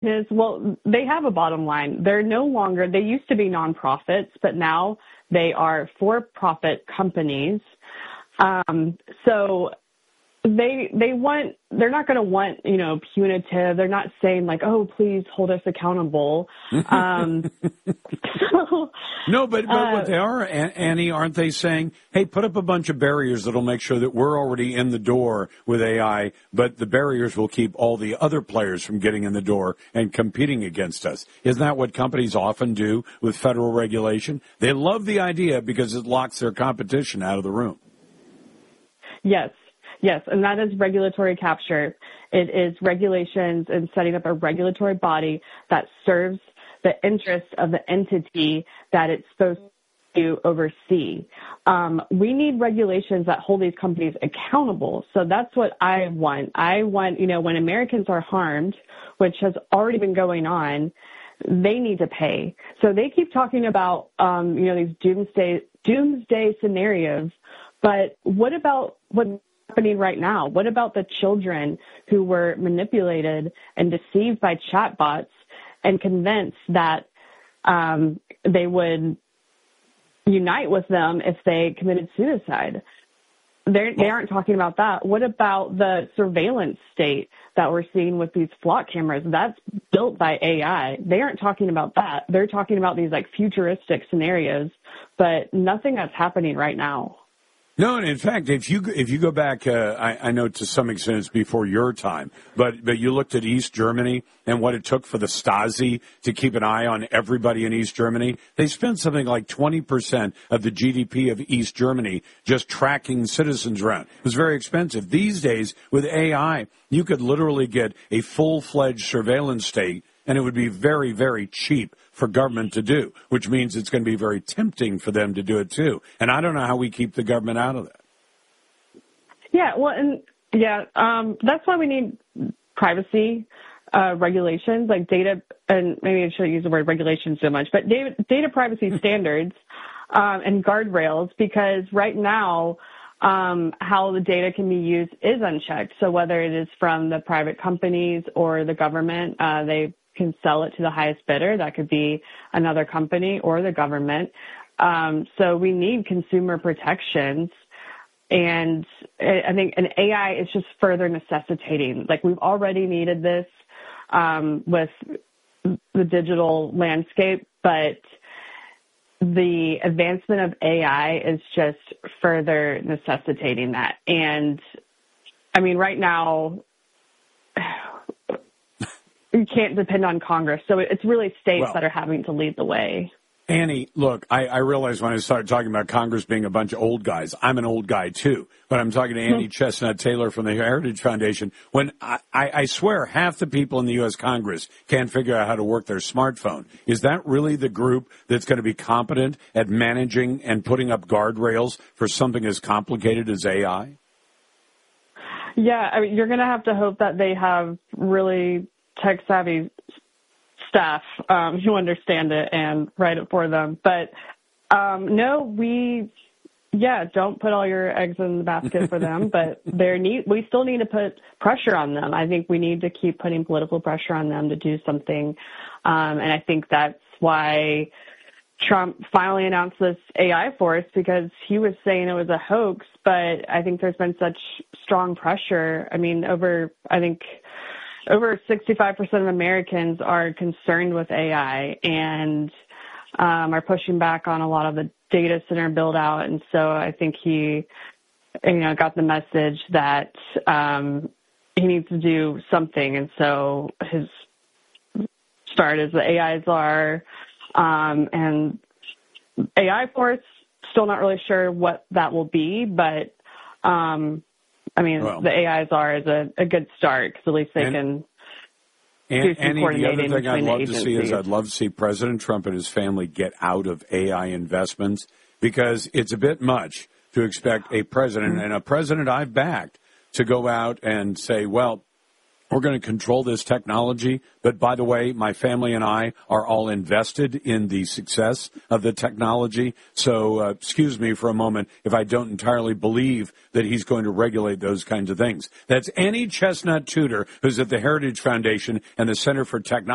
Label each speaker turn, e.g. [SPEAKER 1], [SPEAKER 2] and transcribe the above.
[SPEAKER 1] Well, they have a bottom line. They're no longer, they used to be nonprofits, but now they are for-profit companies. So they're not going to want, punitive. They're not saying like, oh, please hold us accountable.
[SPEAKER 2] No, but what they are, Annie, aren't they saying, hey, put up a bunch of barriers that'll make sure that we're already in the door with AI, but the barriers will keep all the other players from getting in the door and competing against us. Isn't that what companies often do with federal regulation? They love the idea because it locks their competition out of the room.
[SPEAKER 1] Yes, and that is regulatory capture. It is regulations and setting up a regulatory body that serves the interests of the entity that it's supposed to oversee. We need regulations that hold these companies accountable. So that's what I want. I want, when Americans are harmed, which has already been going on, they need to pay. So they keep talking about, these doomsday scenarios. But what about what's happening right now? What about the children who were manipulated and deceived by chatbots and convinced that they would unite with them if they committed suicide? They aren't talking about that. What about the surveillance state that we're seeing with these flock cameras? That's built by AI. They aren't talking about that. They're talking about these like futuristic scenarios, but nothing that's happening right now.
[SPEAKER 2] No, and in fact, if you go back, I know to some extent it's before your time, but you looked at East Germany and what it took for the Stasi to keep an eye on everybody in East Germany. They spent something like 20% of the GDP of East Germany just tracking citizens around. It was very expensive. These days, with AI, you could literally get a full-fledged surveillance state, and it would be very, very cheap for government to do, which means it's going to be very tempting for them to do it too. And I don't know how we keep the government out of that.
[SPEAKER 1] That's why we need privacy regulations, like data, and maybe I shouldn't use the word regulations so much, but data privacy standards and guardrails, because right now how the data can be used is unchecked. So whether it is from the private companies or the government, they can sell it to the highest bidder. That could be another company or the government. So we need consumer protections. And I think an AI is just further necessitating. Like, we've already needed this with the digital landscape, but the advancement of AI is just further necessitating that. And I mean, right now, you can't depend on Congress. So it's really states that are having to lead the way.
[SPEAKER 2] Annie, look, I realized when I started talking about Congress being a bunch of old guys, I'm an old guy too, but I'm talking to Annie Chestnut Taylor from the Heritage Foundation. When I swear half the people in the U.S. Congress can't figure out how to work their smartphone. Is that really the group that's going to be competent at managing and putting up guardrails for something as complicated as AI?
[SPEAKER 1] Yeah, I mean, you're going to have to hope that they have really tech-savvy staff who understand it and write it for them. But don't put all your eggs in the basket for them. But we still need to put pressure on them. I think we need to keep putting political pressure on them to do something. And I think that's why Trump finally announced this AI force, because he was saying it was a hoax. But I think there's been such strong pressure. I mean, over 65% of Americans are concerned with AI and are pushing back on a lot of the data center build out. And so I think he, got the message that he needs to do something. And so his start is the AI czar, and AI force, still not really sure what that will be, but the AI czar is a good start, because at least they can do some coordinating
[SPEAKER 2] the other thing I'd love
[SPEAKER 1] agencies.
[SPEAKER 2] to see is I'd love to see President Trump and his family get out of AI investments, because it's a bit much to expect a president, and a president I've backed, to go out and say, well, we're going to control this technology, but by the way, my family and I are all invested in the success of the technology. So excuse me for a moment if I don't entirely believe that he's going to regulate those kinds of things. That's Annie Chestnut Tudor, who's at the Heritage Foundation and the Center for Technology.